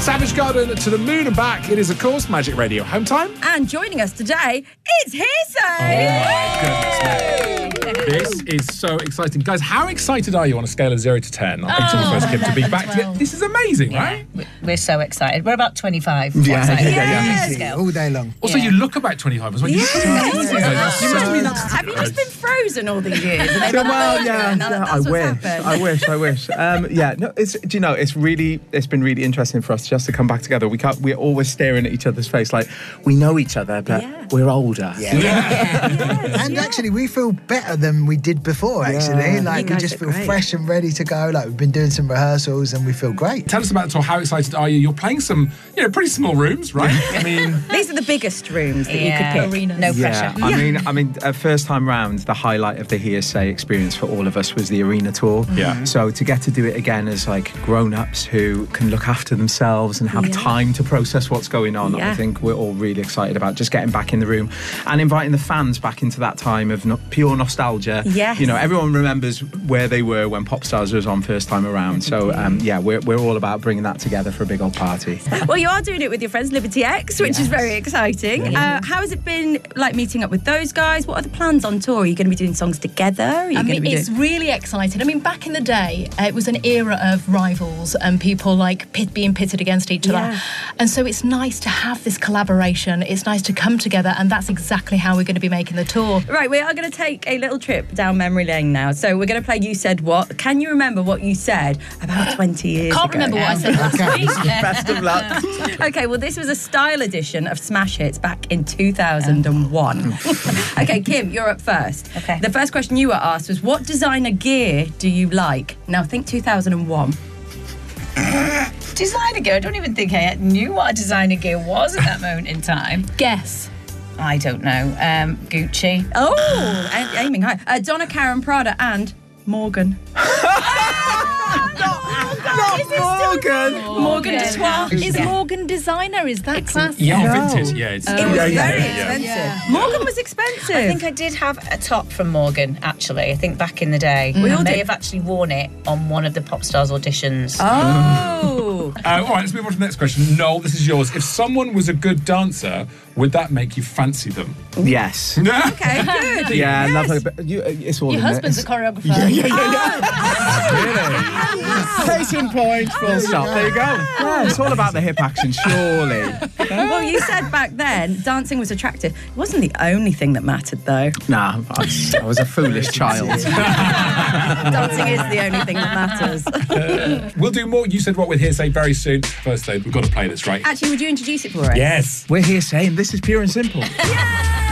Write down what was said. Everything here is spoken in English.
Savage Garden to the moon and back. It is, of course, Magic Radio Home Time. And joining us today, it's Hearsay. Oh, my goodness me. This is so exciting. Guys, how excited are you on a scale of 0 to 10? I think to first Kim to be back together. This is amazing, right? We're so excited. We're about 25. Yeah. All day long. Also, you look about 25 as well. You look amazing. Have you just been frozen all these years? I wish. It's been really interesting for us just to come back together. We're always staring at each other's face like we know each other, but we're older. And actually, we feel better than we did before, actually. Like, we just feel fresh and ready to go. Like, we've been doing some rehearsals and we feel great. Tell us about the tour. How excited are you? You're playing some, pretty small rooms, right? I mean... These are the biggest rooms that you could pick. Arenas. No pressure. I mean, first time round, the highlight of the Hearsay experience for all of us was the arena tour. Yeah. So to get to do it again as like grown-ups who can look after themselves and have time to process what's going on, I think we're all really excited about just getting back in the room and inviting the fans back into that time of pure nostalgia. Yes. Everyone remembers where they were when Popstars was on first time around. So we're all about bringing that together for a big old party. Well, you are doing it with your friends Liberty X, which is very exciting. How has it been like meeting up with those guys? What are the plans on tour? Are you going to be doing songs together? It's really exciting. I mean, back in the day, it was an era of rivals and people like being pitted against each other. And so it's nice to have this collaboration. It's nice to come together, and that's exactly how we're going to be making the tour. Right, we are going to take a little trip down memory lane now. So we're going to play You Said What. Can you remember what you said about 20 years Can't ago? remember what I said last week. Best of luck. Okay, well, this was a style edition of Smash Hits back in 2001. Okay, Kim, you're up first. Okay. The first question you were asked was, what designer gear do you like? Now, think 2001. Designer gear? I don't even think I knew what a designer gear was at that moment in time. Guess. I don't know. Gucci. Oh, aiming high. Donna Karan, Prada, and Morgan. Morgan de Soir. Is Morgan designer? Is that class? Yeah, vintage. Yeah, it's It was very expensive. Morgan was expensive. I think I did have a top from Morgan, actually. I think back in the day. We all may did. have actually worn it on one of the Popstars auditions. Oh. all right, let's move on to the next question. Noel, this is yours. If someone was a good dancer, would that make you fancy them? Yes. Okay, good. Yeah, Yes. lovely. But it's all Your in husband's it. a choreographer. Really? Case in point, full stop. There you go. Yeah, it's all about the hip action, surely. Well, you said back then dancing was attractive. It wasn't the only thing that mattered, though. Nah, I was a foolish child. Dancing is the only thing that matters. We'll do more You Said What with Hearsay very soon. First, though, we've got to play this, right? Actually, would you introduce it for us? Yes. We're here saying this is pure and simple.